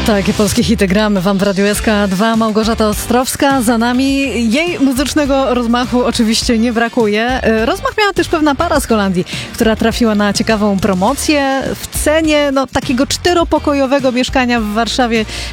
Takie polskie hity gramy wam w Radiu SK2. Małgorzata Ostrowska za nami. Jej muzycznego rozmachu oczywiście nie brakuje. Rozmach miała też pewna para z Holandii, która trafiła na ciekawą promocję w cenie takiego 4-pokojowego mieszkania w Warszawie